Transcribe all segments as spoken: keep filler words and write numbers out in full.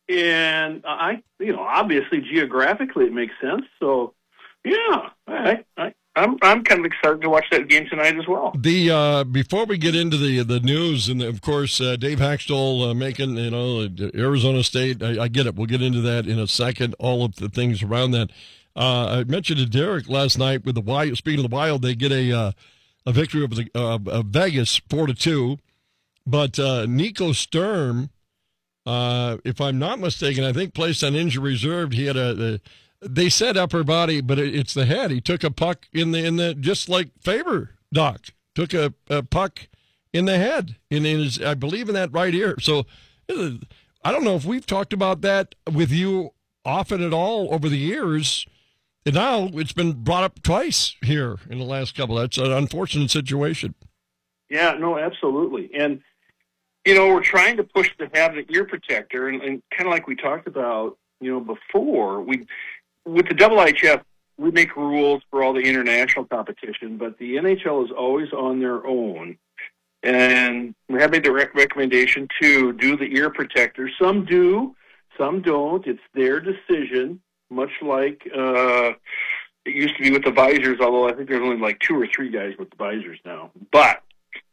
And I, you know, obviously geographically it makes sense. So, yeah, I, I, I'm I'm kind of excited to watch that game tonight as well. The uh, before we get into the the news, and of course uh, Dave Haxtell uh, making, you know, Arizona State. I, I get it. We'll get into that in a second. All of the things around that. Uh, I mentioned to Derek last night with the Wild. Speaking of the Wild, they get a uh, a victory over the uh, uh, Vegas four to two. But uh, Nico Sturm, uh, if I'm not mistaken, I think placed on injury reserve. He had a, a they said upper body, but it, it's the head. He took a puck in the in the just like Faber, Doc took a, a puck in the head, in, in his, I believe in that right ear. So uh, I don't know if we've talked about that with you often at all over the years. And now it's been brought up twice here in the last couple. That's an unfortunate situation. Yeah, no, absolutely. And, you know, we're trying to push to have the ear protector. And, and kind of like we talked about, you know, before, we with the double I H F, we make rules for all the international competition, but the N H L is always on their own. And we have made the rec- recommendation to do the ear protector. Some do, some don't. It's their decision, much like uh, it used to be with the visors, although I think there's only like two or three guys with the visors now. But,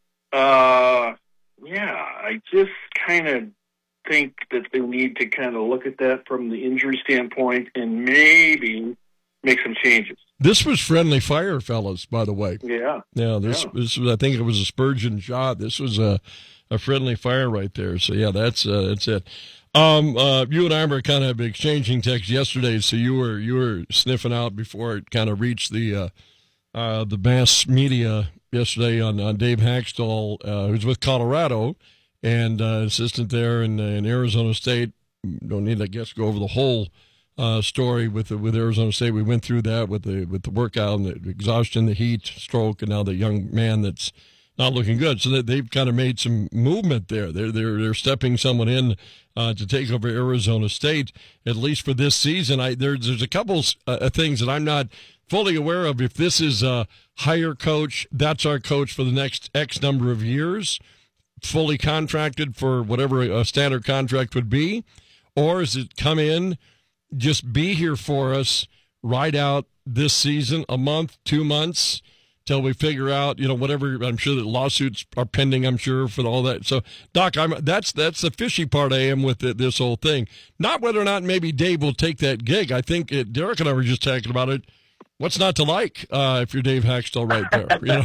uh, yeah, I just kind of think that they need to kind of look at that from the injury standpoint and maybe make some changes. This was friendly fire, fellas, by the way. Yeah. Yeah, this, yeah. this was, I think it was a Spurgeon shot. This was a, a friendly fire right there. So, yeah, that's uh, that's it. Um, uh, you and I were kind of exchanging texts yesterday, so you were you were sniffing out before it kind of reached the uh, uh, the mass media yesterday on, on Dave Haxtell, uh, who's with Colorado, and uh, assistant there in, in Arizona State. Don't need, I guess, go over the whole uh, story with the, with Arizona State. We went through that with the with the workout and the exhaustion, the heat, stroke, and now the young man that's not looking good. So that they've kind of made some movement there. They're they're they're stepping someone in uh, to take over Arizona State, at least for this season. I there's there's a couple uh, things that I'm not fully aware of. If this is a hire coach, that's our coach for the next X number of years, fully contracted for whatever a standard contract would be, or is it come in, just be here for us, ride out this season, a month, two months, till we figure out, you know, whatever. I'm sure that lawsuits are pending, I'm sure, for all that. So, Doc, I'm that's that's the fishy part I am with the, this whole thing. Not whether or not maybe Dave will take that gig. I think it, Derek and I were just talking about it. What's not to like uh, if you're Dave Haxtell right there, you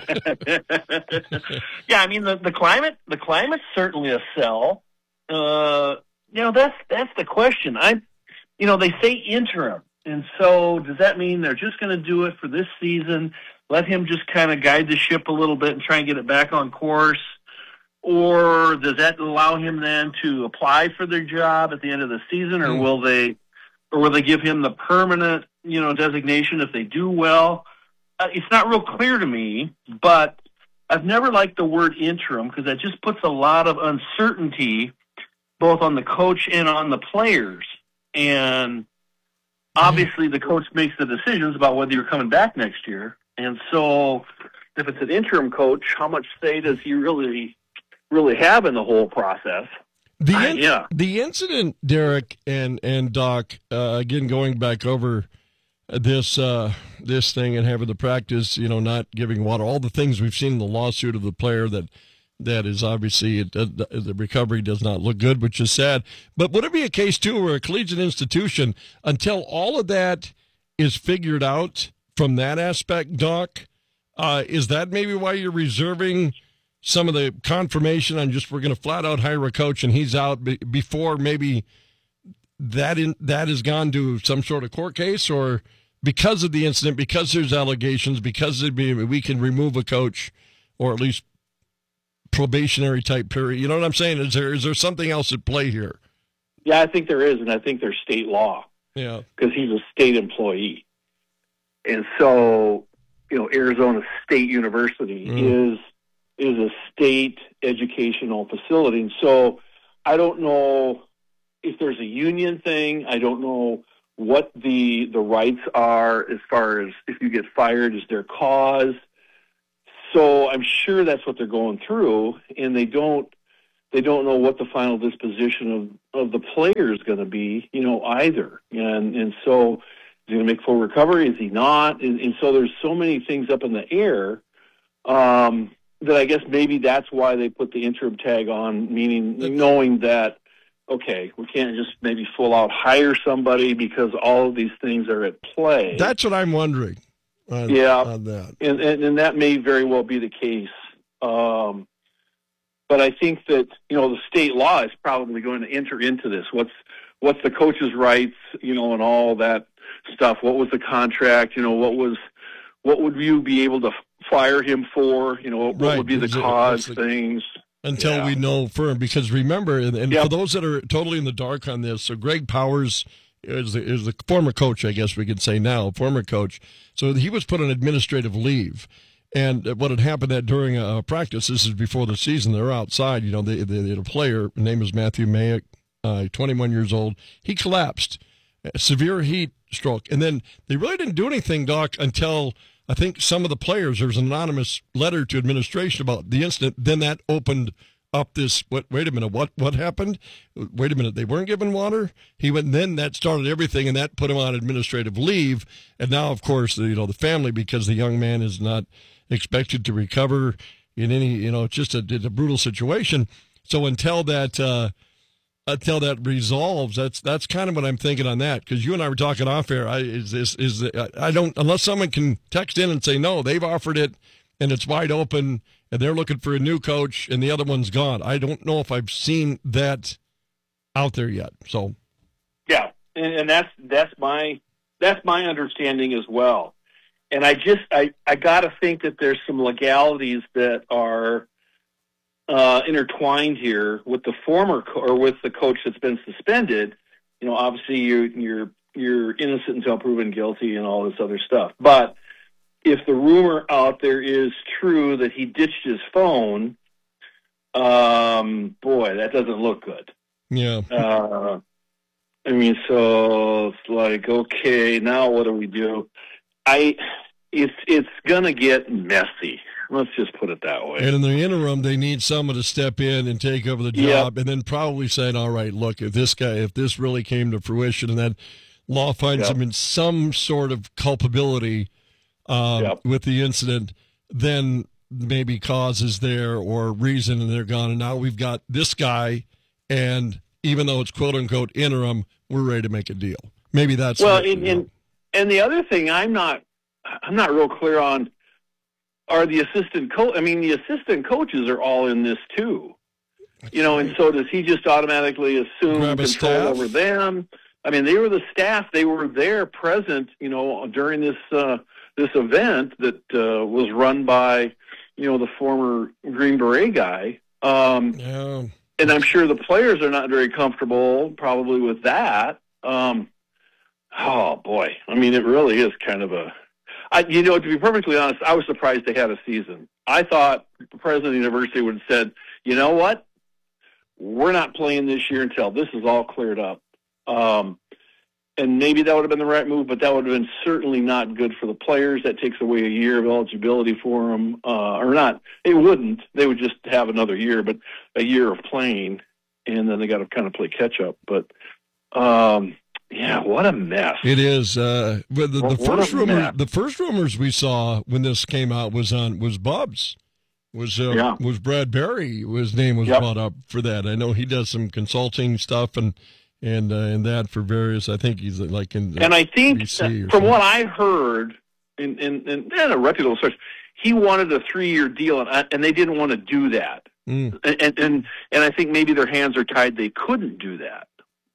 know? Yeah, I mean, the, the climate, the climate's certainly a sell. Uh, you know, that's that's the question. I, you know, they say interim, and so does that mean they're just going to do it for this season? Let him just kind of guide the ship a little bit and try and get it back on course? Or does that allow him then to apply for their job at the end of the season, or mm. will they, or will they give him the permanent, you know, designation if they do well? Uh, it's not real clear to me, but I've never liked the word interim because that just puts a lot of uncertainty both on the coach and on the players. And obviously the coach makes the decisions about whether you're coming back next year. And so if it's an interim coach, how much say does he really really have in the whole process? The in- uh, yeah. The incident, Derek and, and Doc, uh, again, going back over this uh, this thing and having the practice, you know, not giving water, all the things we've seen in the lawsuit of the player that that is obviously it, uh, the recovery does not look good, which is sad. But would it be a case, too, where a collegiate institution, until all of that is figured out from that aspect, Doc, uh, is that maybe why you're reserving some of the confirmation on just we're going to flat out hire a coach and he's out be- before maybe that in, that has gone to some sort of court case, or because of the incident, because there's allegations, because it'd be, we can remove a coach or at least probationary type period? You know what I'm saying? Is there is there something else at play here? Yeah, I think there is, and I think there's state law. Yeah, because he's a state employee. And so, you know, Arizona State University mm. is is a state educational facility. And so I don't know if there's a union thing. I don't know what the the rights are as far as if you get fired, is there cause? So I'm sure that's what they're going through, and they don't they don't know what the final disposition of, of the player is going to be, you know, either. And and so is he going to make full recovery? Is he not? And, and so there's so many things up in the air um, that I guess maybe that's why they put the interim tag on, meaning knowing that, okay, we can't just maybe full out hire somebody because all of these things are at play. That's what I'm wondering. On, yeah, on that. And, and and that may very well be the case. Um, but I think that, you know, the state law is probably going to enter into this. What's what's the coach's rights, you know, and all that stuff. What was the contract? You know, what was what would you be able to fire him for? You know, what, right. what would be the Is it, cause, the, things. Until yeah. we know firm. Because remember, and, and yep. for those that are totally in the dark on this, so Greg Powers is the, is the former coach, I guess we could say now, former coach. So he was put on administrative leave. And what had happened that during a practice, this is before the season, they're outside, you know, they, they, they had a player, his name is Matthew Mayock, uh, twenty-one years old. He collapsed, a severe heat stroke. And then they really didn't do anything, Doc, until I think some of the players, there was an anonymous letter to administration about the incident. Then that opened up this, what, wait a minute, what what happened? Wait a minute, they weren't given water? He went, and then that started everything, and that put him on administrative leave. And now, of course, the, you know, the family, because the young man is not expected to recover in any, you know, it's just a, it's a brutal situation. So until that, uh, until that resolves, that's that's kind of what I'm thinking on that. Because you and I were talking off air. I is this is I don't unless someone can text in and say no, they've offered it and it's wide open and they're looking for a new coach and the other one's gone. I don't know if I've seen that out there yet. So yeah, and, and that's that's my that's my understanding as well. And I just, I, I got to think that there's some legalities that are uh, intertwined here with the former co- or with the coach that's been suspended. You know, obviously you're, you're, you're innocent until proven guilty and all this other stuff. But if the rumor out there is true that he ditched his phone, um, boy, that doesn't look good. Yeah. Uh, I mean, so it's like, okay, now what do we do? I, it's it's gonna get messy. Let's just put it that way. And in the interim, they need someone to step in and take over the job, yep. and then probably saying, "All right, look, if this guy, if this really came to fruition, and that law finds yep. him in some sort of culpability uh, yep. with the incident, then maybe cause is there or reason, and they're gone. And now we've got this guy, and even though it's quote unquote interim, we're ready to make a deal. Maybe that's well, what, and, and and the other thing I'm not I'm not real clear on are the assistant coach. I mean, the assistant coaches are all in this too, you know. And so does he just automatically assume Grab control staff. over them? I mean, they were the staff; they were there, present, you know, during this uh, this event that uh, was run by, you know, the former Green Beret guy. Um, yeah. And I'm sure the players are not very comfortable, probably, with that. Um, oh boy, I mean, it really is kind of a. I, you know, to be perfectly honest, I was surprised they had a season. I thought the president of the university would have said, you know what, we're not playing this year until this is all cleared up. Um, and maybe that would have been the right move, but that would have been certainly not good for the players. That takes away a year of eligibility for them, uh, or not. It wouldn't. They would just have another year, but a year of playing, and then they got to kind of play catch up. But um, yeah, what a mess it is. Uh, the, the, the first rumor, mess. the first rumors we saw when this came out was on was Bubs, was uh, yeah. was Brad Berry. His name was yep. brought up for that. I know he does some consulting stuff and. And uh, and that for various, I think he's like in. And I think from something. What I heard in in, in, in a reputable source, he wanted a three year deal, and and they didn't want to do that. Mm. And and and I think maybe their hands are tied; they couldn't do that.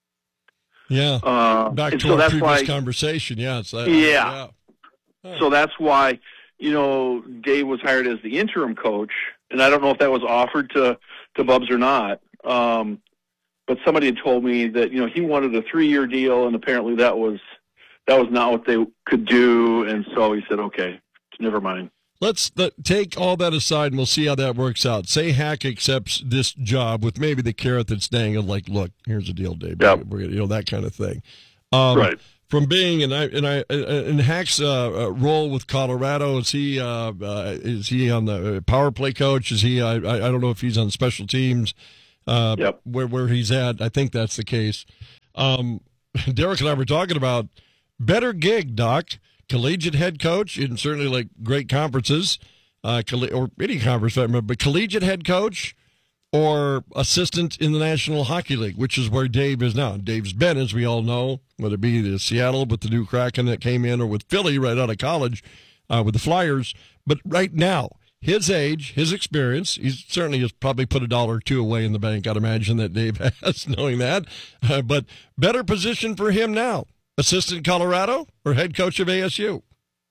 Yeah. Uh, Back to so our that's previous why, conversation. Yeah. It's, uh, yeah. yeah. Huh. So that's why you know Dave was hired as the interim coach, and I don't know if that was offered to to Bubs or not. Um, But somebody had told me that, you know, he wanted a three-year deal, and apparently that was that was not what they could do, and so he said, okay, never mind. Let's th- take all that aside, and we'll see how that works out. Say Hack accepts this job with maybe the carrot that's dangled, like, look, here's the deal, Dave. Yep. We're, you know, that kind of thing. Um, right. From being and I and I in Hack's uh, role with Colorado, is he uh, uh, is he on the power play coach? Is he? I I don't know if he's on special teams. uh, Yep. where where he's at. I think that's the case. Um, Derek and I were talking about better gig, Doc, collegiate head coach, and certainly like great conferences, uh, coll- or any conference, I remember, but collegiate head coach or assistant in the National Hockey League, which is where Dave is now. Dave's been, as we all know, whether it be the Seattle with the new Kraken that came in or with Philly right out of college uh, with the Flyers. But right now, his age, his experience, he certainly has probably put a dollar or two away in the bank, I'd imagine that Dave has, knowing that. Uh, but better position for him now, assistant Colorado or head coach of A S U?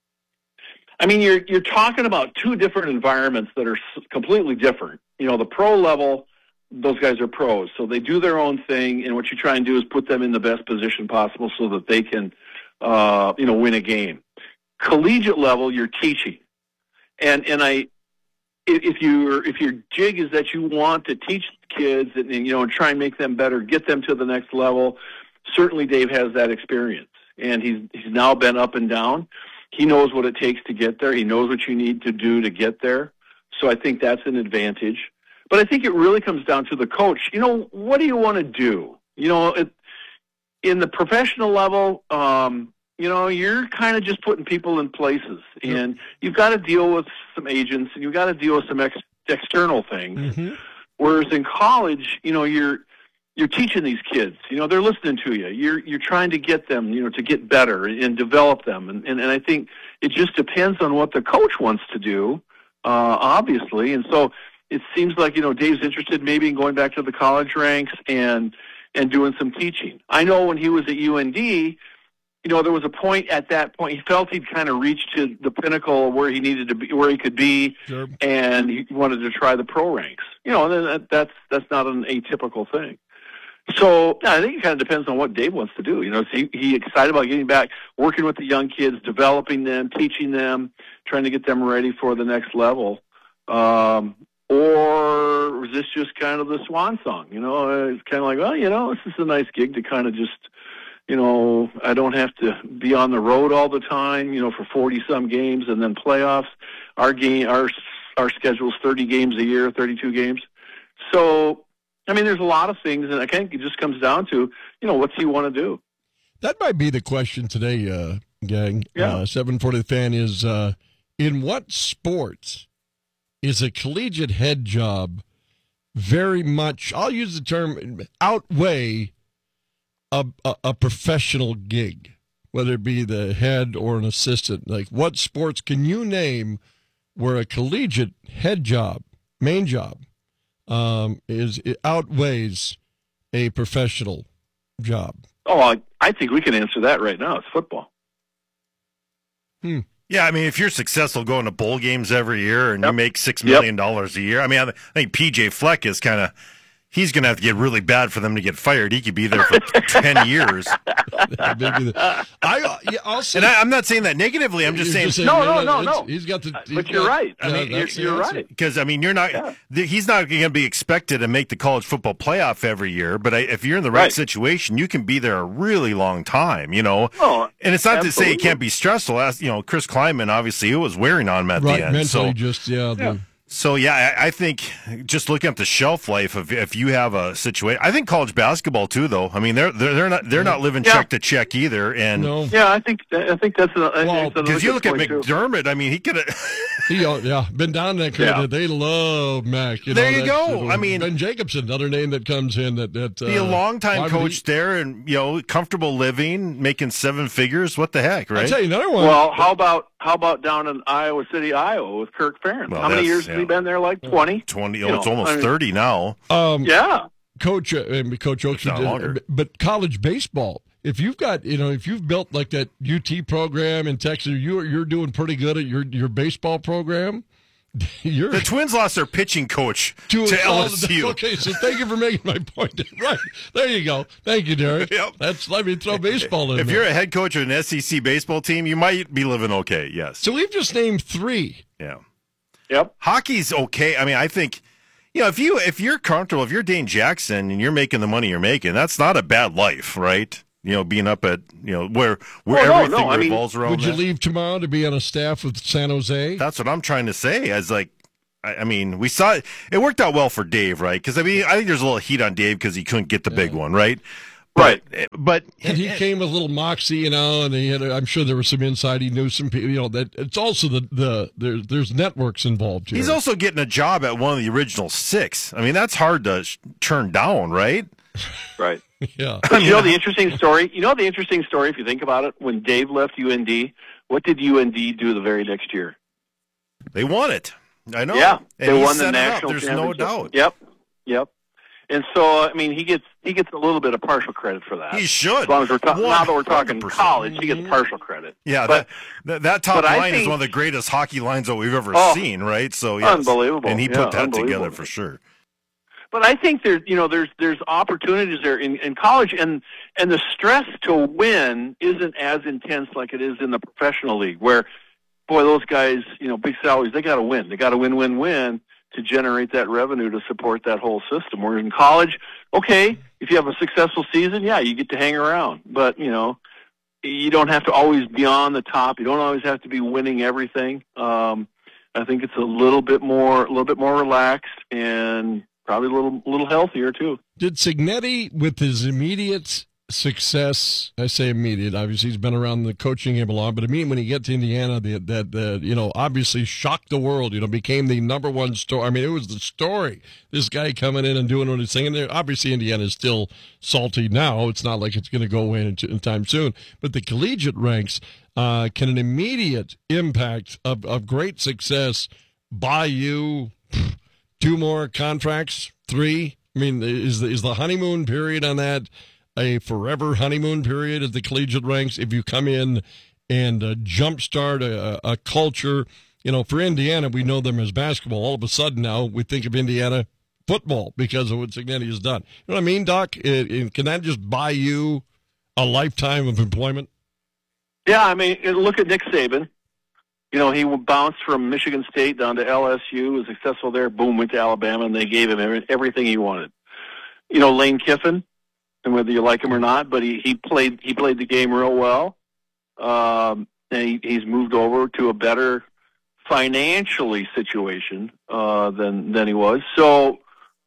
I mean, you're you're talking about two different environments that are s- completely different. You know, the pro level, those guys are pros, so they do their own thing, and what you try and do is put them in the best position possible so that they can, uh, you know, win a game. Collegiate level, you're teaching, and and I, if you if your jig is that you want to teach kids and, and you know and try and make them better, get them to the next level, certainly Dave has that experience, and he's he's now been up and down. He knows what it takes to get there. He knows what you need to do to get there. So I think that's an advantage. But I think it really comes down to the coach. You know, what do you want to do? You know, it, in the professional level, um, you know, you're kind of just putting people in places. And you've got to deal with some agents, and you've got to deal with some ex- external things. Mm-hmm. Whereas in college, you know, you're you're teaching these kids. You know, they're listening to you. You're you're trying to get them, you know, to get better and develop them. And and, and I think it just depends on what the coach wants to do, uh, obviously. And so it seems like, you know, Dave's interested maybe in going back to the college ranks and and doing some teaching. I know when he was at U N D, you know, there was a point at that point he felt he'd kind of reached to the pinnacle where he needed to be, where he could be, Sure. and he wanted to try the pro ranks. You know, and then that, that's that's not an atypical thing. So yeah, I think it kind of depends on what Dave wants to do. You know, is he, he excited about getting back, working with the young kids, developing them, teaching them, trying to get them ready for the next level, um, or is this just kind of the swan song? You know, it's kind of like, well, you know, this is a nice gig to kind of just, you know, I don't have to be on the road all the time, you know, for forty some games and then playoffs. Our game, our our schedule's thirty games a year, thirty-two games. So, I mean, there's a lot of things, and I think it just comes down to, you know, what's he want to do? That might be the question today, uh, gang. Yeah. Uh, seven forty The Fan is, uh, in what sports is a collegiate head job very much, I'll use the term, outweigh a, a, a professional gig, whether it be the head or an assistant? Like, what sports can you name where a collegiate head job, main job, um, is it outweighs a professional job? Oh, I, I think we can answer that right now. It's football. Hmm. Yeah, I mean, if you're successful going to bowl games every year and Yep. you make six million dollars a year, I mean, I think P J Fleck is kind of, he's going to have to get really bad for them to get fired. He could be there for ten years. Maybe the, I, yeah, I'll say, And I, I'm not saying that negatively. I'm just You're saying, No, no, no, it's- no. He's got the. he's But you're got- right. I yeah, mean, you're, that's the you're answer. right. because I mean, you're not. Yeah. th- He's not going to be expected to make the college football playoff every year. But I, if you're in the right, Right. situation, you can be there a really long time. You know, Oh, and it's not to say it absolutely. can't be stressful. As you know, Chris Kleiman obviously it was wearing on him at Right, the end. mentally, So, just yeah. The, Yeah. so yeah, I, I think just looking at the shelf life of if you have a situation, I think college basketball too, though. I mean, they're they're, they're not they're not living Yeah. check to check either, and. no, Yeah, I think I think that's a, I Well, think that's Because you look at another good point, too. McDermott, I mean, he could have. he uh, yeah been down that career. Yeah. They love Mac. You There know, you that's- go. I mean- Ben Jacobson, another name that comes in that that Be a uh, long time why would coach he- there, and you know, comfortable living, making seven figures. What the heck, I'll right? tell you another one. Well, how about how about down in Iowa City, Iowa, with Kirk Ferentz? Well, how many that's- years has yeah. he been there? Like twenty. Twenty. You Oh, it's know, almost I mean- thirty now. um, Yeah. Coach, uh, and Coach Oaks, not did- longer. but- but college baseball. If you've got, you know, if you've built like that U T program in Texas, you're you're doing pretty good at your your baseball program. You're The Twins lost their pitching coach to, to L S U. Okay, so thank you for making my point. Right there, you go. Thank you, Derek. Yep. That's let me throw baseball in If there. you're a head coach of an S E C baseball team, you might be living okay. Yes. So we've just named three. Yeah. Yep. Hockey's okay. I mean, I think, you know, if you if you're comfortable, if you're Dane Jackson and you're making the money you're making, that's not a bad life, right? You know, being up at, you know, where where Oh, no, everything no, I mean, revolves around. Would you that. leave tomorrow to be on a staff with San Jose? That's what I'm trying to say. As like, I, I mean, we saw it. It worked out well for Dave, right? Because I mean, I think there's a little heat on Dave because he couldn't get the yeah. big one, right? Right, but and he came with a little moxie, you know, and he had. I'm sure there was some insight. He knew some people, you know. That it's also the the there's there's networks involved here. He's also getting a job at one of the original six. I mean, that's hard to sh- turn down, right? Right. Yeah. But you know the interesting story. You know the interesting story, if you think about it. When Dave left U N D, what did U N D do the very next year? They won it. I know. Yeah, and they won the national championship. There's championship. no doubt. Yep. Yep. And so, I mean, he gets he gets a little bit of partial credit for that. He should. As long as we're ta- now that we're talking college, he gets Mm-hmm. partial credit. Yeah, but, that, that top line think, is one of the greatest hockey lines that we've ever oh, seen, right? So yes. Unbelievable. And he yeah, put that together for sure. But I think there's you know there's there's opportunities there in, in college, and and the stress to win isn't as intense like it is in the professional league, where boy, those guys, you know, big salaries, they got to win. They got to win, win, win to generate that revenue to support that whole system. Where in college, okay, if you have a successful season, yeah, you get to hang around. But, you know, you don't have to always be on the top. You don't always have to be winning everything. Um, I think it's a little bit more, a little bit more relaxed and probably a little, little healthier too. Did Cignetti, with his immediate success, I say immediate, obviously he's been around the coaching game a lot, but I mean when he get to Indiana, the, that, that, you know, obviously shocked the world, you know, became the number one story. I mean, it was the story. This guy coming in and doing what he's saying. There, obviously Indiana is still salty now. It's not like it's going to go away in, in time soon, but the collegiate ranks, uh, can an immediate impact of, of great success buy you two more contracts, three? I mean, is the, is the honeymoon period on that a forever honeymoon period at the collegiate ranks if you come in and uh, jumpstart a, a culture? You know, for Indiana, we know them as basketball. All of a sudden now we think of Indiana football because of what Cignetti has done. You know what I mean, Doc? It, it, can that just buy you a lifetime of employment? Yeah, I mean, look at Nick Saban. You know, he bounced from Michigan State down to L S U, was successful there, boom, went to Alabama, and they gave him every, everything he wanted. You know, Lane Kiffin, and whether you like him or not, but he, he played he played the game real well, um, and he, he's moved over to a better financially situation uh, than than he was. So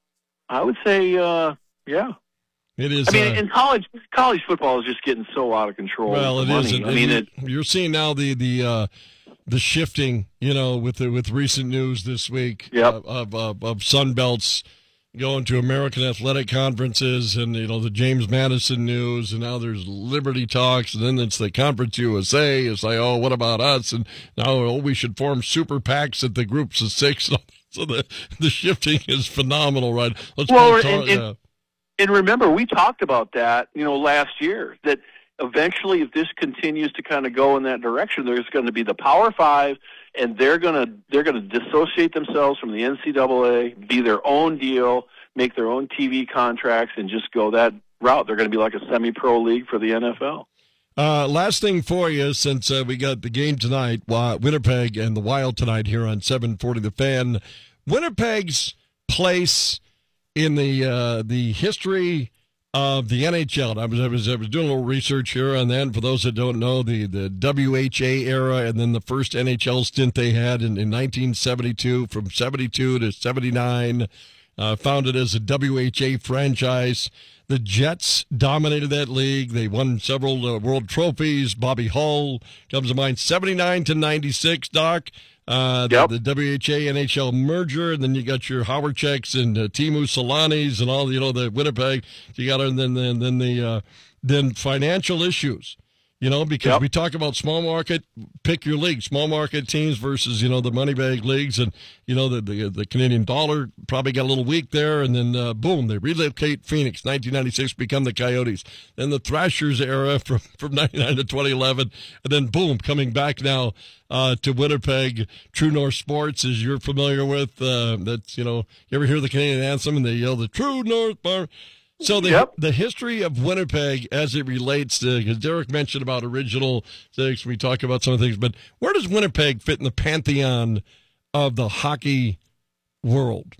I would say, uh, yeah, it is. I mean, uh, in college, college football is just getting so out of control. Well, it money. is. And, I mean, and it, you're seeing now the the uh, the shifting, you know, with the, with recent news this week yep. uh, of, of of Sun Belts going to American athletic conferences, and you know the James Madison news, and now there's Liberty talks, and then it's the Conference U S A. It's like, oh, what about us? And now, oh, we should form super PACs at the groups of six. So the the shifting is phenomenal, right? Let's well, talk, and, and, uh, and remember, we talked about that, you know, last year, that eventually, if this continues to kind of go in that direction, there's going to be the Power Five, and they're going to they're going to dissociate themselves from the N C double A, be their own deal, make their own T V contracts, and just go that route. They're going to be like a semi-pro league for the N F L. Uh, last thing for you, since uh, we got the game tonight, uh, Winnipeg and the Wild tonight here on seven forty The Fan. Winnipeg's place in the uh, the history of the N H L. I was, I was I was doing a little research here on that. And for those that don't know, the, the W H A era and then the first N H L stint they had in, in nineteen seventy-two, from seventy-two to seventy-nine, uh, founded as a W H A franchise. The Jets dominated that league. They won several uh, world trophies. Bobby Hull comes to mind. seventy-nine to ninety-six, Doc. Uh, the, yep. the W H A N H L merger, and then you got your Howard Checks and uh, Teemu Solanis and all, you know, the Winnipeg. You got, and then then then the uh, then financial issues, you know, because yep. we talk about small market, pick your league, small market teams versus, you know, the money bag leagues, and you know the the, the Canadian dollar probably got a little weak there, and then uh, boom, they relocate Phoenix, nineteen ninety-six, become the Coyotes. Then the Thrashers era from from ninety-nine to twenty eleven, and then boom, coming back now. Uh, to Winnipeg. True North Sports, as you're familiar with, uh, that's, you know, you ever hear the Canadian anthem and they yell the True North Bar? So the yep. the history of Winnipeg as it relates to, because Derek mentioned about original six, we talk about some of the things, but where does Winnipeg fit in the pantheon of the hockey world?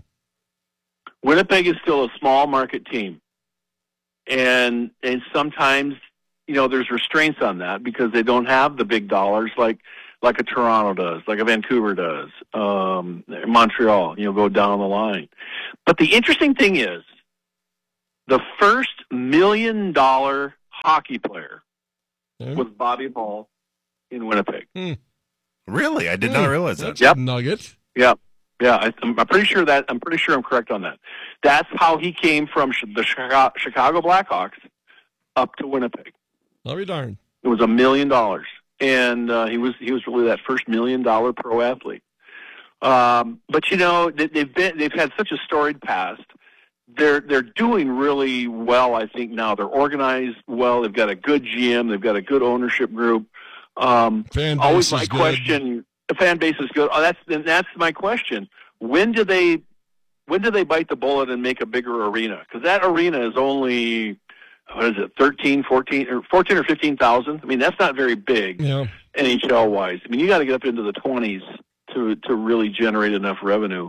Winnipeg is still a small market team. And and sometimes, you know, there's restraints on that because they don't have the big dollars like like a Toronto does, like a Vancouver does, um, Montreal, you know, go down the line. But the interesting thing is, the first million-dollar hockey player Yeah. was Bobby Hull in Winnipeg. Hmm. Really? I did Hmm. not realize that. That's Yep. a nugget. Yeah, yeah. I, I'm, I'm pretty sure that I'm pretty sure I'm correct on that. That's how he came from sh- the Chicago, Chicago Blackhawks up to Winnipeg. I'll be darned. It was a million dollars, and uh, he was he was really that first million dollar pro athlete. Um, but you know, they, they've been they've had such a storied past. They're they're doing really well, I think now. They're organized well. They've got a good G M. They've got a good ownership group. Um, Fan base always is my good. question. The fan base is good. Oh, that's that's my question. When do they when do they bite the bullet and make a bigger arena? Because that arena is only, what is it, thirteen, fourteen, or fourteen or fifteen thousand? I mean, that's not very big Yeah. N H L wise. I mean, you got to get up into the twenties to to really generate enough revenue.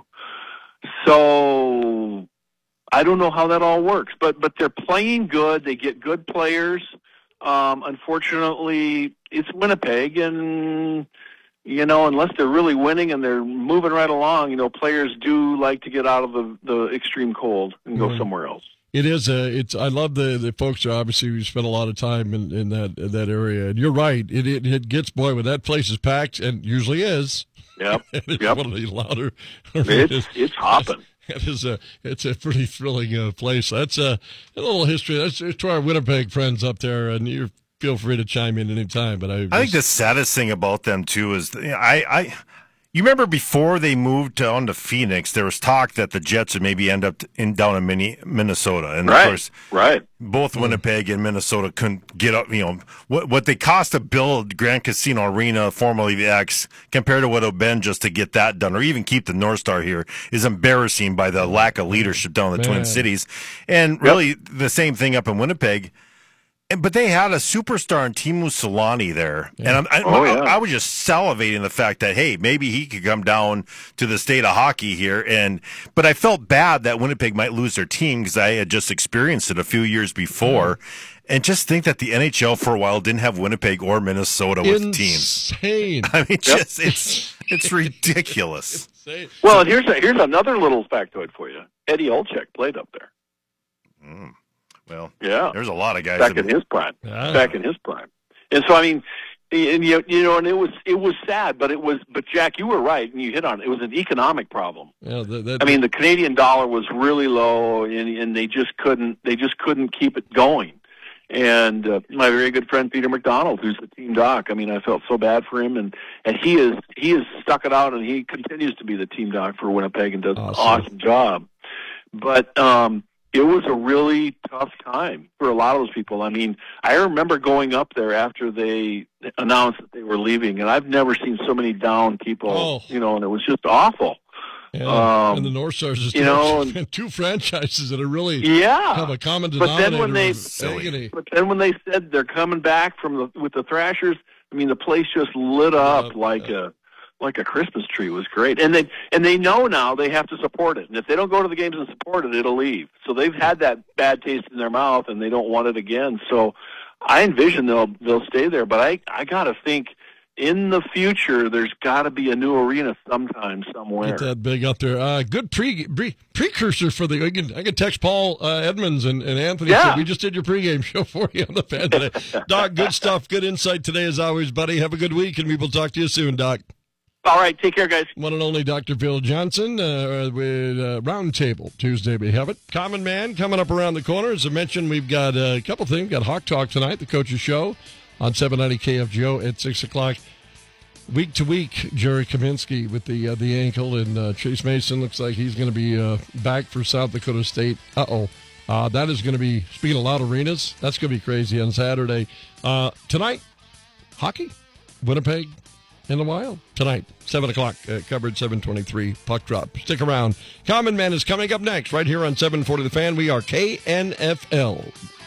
So I don't know how that all works, but but they're playing good. They get good players. Um, unfortunately, it's Winnipeg, and you know, unless they're really winning and they're moving right along, you know, players do like to get out of the, the extreme cold and go Mhm. somewhere else. It is a. It's. I love the the folks who obviously we spent a lot of time in, in that in that area. And you're right. It, it it gets boy when that place is packed, and usually is. Yep, It's yep. one of the louder. It's it's hopping. It is a. It's a pretty thrilling uh, place. That's a, a little history. That's to our Winnipeg friends up there, and you feel free to chime in anytime. But I. I think the saddest thing about them too is you know, I, I, you remember before they moved to, on to Phoenix, there was talk that the Jets would maybe end up in down in Mini, Minnesota, and Right, of course, right. both Winnipeg and Minnesota couldn't get up. You know what what they cost to build Grand Casino Arena, formerly the X, compared to what it would been just to get that done, or even keep the North Star here, is embarrassing by the lack of leadership down in the Man. Twin Cities, and really the same thing up in Winnipeg. And- But they had a superstar in Teemu Solani there, and I'm, I, Oh, I, yeah. I was just salivating the fact that hey, maybe he could come down to the state of hockey here. And but I felt bad that Winnipeg might lose their team because I had just experienced it a few years before, and just think that the N H L for a while didn't have Winnipeg or Minnesota with teams. Insane. I mean, just it's it's ridiculous. Insane. Well, and here's a, here's another little factoid for you. Eddie Olczyk played up there. Mm. Well, Yeah, there's a lot of guys. back that- in his prime. Yeah. Back in his prime. And so I mean, and you you know, and it was it was sad, but it was but Jack, you were right, and you hit on it. It was an economic problem. Yeah, that, that, I mean, the Canadian dollar was really low, and and they just couldn't they just couldn't keep it going. And uh, my very good friend Peter McDonald, who's the team doc, I mean, I felt so bad for him, and and he is he has stuck it out, and he continues to be the team doc for Winnipeg and does an Awesome. awesome job. But um, it was a really tough time for a lot of those people. I mean, I remember going up there after they announced that they were leaving, and I've never seen so many down people. Oh. You know, and it was just awful. yeah. um, and the North Stars is you know, two franchises that are really Yeah. have a common But denominator. then when they- of agony. But then when they said they're coming back from the with the Thrashers, I mean the place just lit up Yeah, like yeah. a like a Christmas tree. It was great, and they and they know now they have to support it, and if they don't go to the games and support it, it'll leave. So they've had that bad taste in their mouth, and they don't want it again. So I envision they'll they'll stay there, but I I gotta think in the future there's got to be a new arena sometime somewhere. Get that big up there. Uh, good pre, pre precursor for the. I can, I can text Paul uh, Edmonds and, and Anthony. Yeah. Say, we just did your pregame show for you on the fan today. Doc, good stuff. Good insight today as always, buddy. Have a good week, and we will talk to you soon, Doc. All right, take care, guys. One and only Doctor Phil Johnson uh, with uh, Roundtable Tuesday. We have it. Common Man coming up around the corner. As I mentioned, we've got uh, a couple things. We've got Hawk Talk tonight, the coach's show on seven ninety K F G O at six o'clock. Week to week, Jerry Kaminsky with the uh, the ankle, and uh, Chase Mason looks like he's going to be uh, back for South Dakota State. Uh-oh. Uh, that is going to be, speaking of loud arenas, that's going to be crazy on Saturday. Uh, tonight, hockey, Winnipeg, in the Wild. Tonight, seven o'clock, uh, covered seven twenty-three, puck drop. Stick around. Common Man is coming up next, right here on seven forty The Fan. We are K N F L.